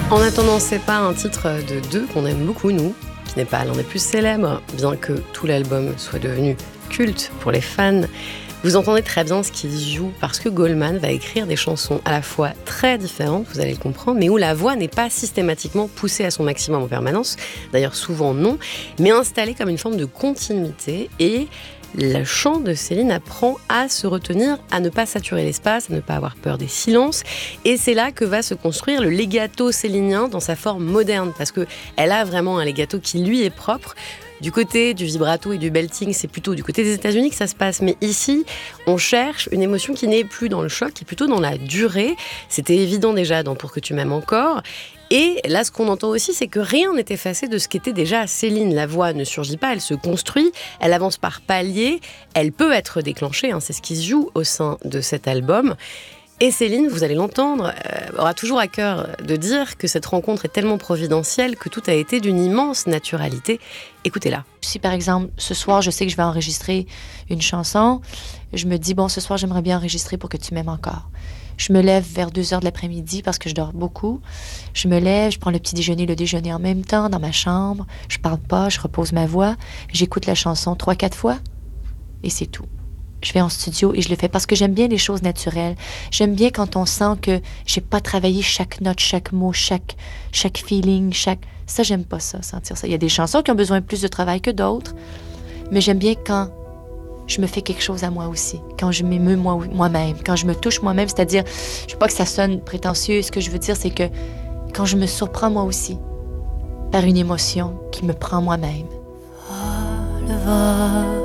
En attendant, c'est pas un titre de deux qu'on aime beaucoup, nous, qui n'est pas l'un des plus célèbres, bien que tout l'album soit devenu culte pour les fans. Vous entendez très bien ce qui se joue parce que Goldman va écrire des chansons à la fois très différentes, vous allez le comprendre, mais où la voix n'est pas systématiquement poussée à son maximum en permanence, d'ailleurs souvent non, mais installée comme une forme de continuité. Et le chant de Céline apprend à se retenir, à ne pas saturer l'espace, à ne pas avoir peur des silences. Et c'est là que va se construire le legato célinien dans sa forme moderne, parce qu'elle a vraiment un legato qui lui est propre. Du côté du vibrato et du belting, c'est plutôt du côté des États-Unis que ça se passe. Mais ici, on cherche une émotion qui n'est plus dans le choc, qui est plutôt dans la durée. C'était évident déjà dans Pour que tu m'aimes encore. Et là, ce qu'on entend aussi, c'est que rien n'est effacé de ce qu'était déjà Céline. La voix ne surgit pas, elle se construit, elle avance par paliers, elle peut être déclenchée, c'est ce qui se joue au sein de cet album. Et Céline, vous allez l'entendre, aura toujours à cœur de dire que cette rencontre est tellement providentielle que tout a été d'une immense naturalité. Écoutez-la. Si par exemple, ce soir, je sais que je vais enregistrer une chanson, je me dis, bon, ce soir, j'aimerais bien enregistrer Pour que tu m'aimes encore. Je me lève vers 2h de l'après-midi parce que je dors beaucoup. Je me lève, je prends le petit déjeuner, le déjeuner en même temps dans ma chambre. Je parle pas, je repose ma voix. J'écoute la chanson 3-4 fois et c'est tout. Je vais en studio et je le fais parce que j'aime bien les choses naturelles. J'aime bien quand on sent que j'ai pas travaillé chaque note, chaque mot, chaque feeling, Ça, j'aime pas ça, sentir ça. Il y a des chansons qui ont besoin de plus de travail que d'autres, mais j'aime bien quand je me fais quelque chose à moi aussi, quand je m'émeus moi-même, quand je me touche moi-même, c'est-à-dire, je veux pas que ça sonne prétentieux, ce que je veux dire, c'est que quand je me surprends moi aussi par une émotion qui me prend moi-même. Vol, vol.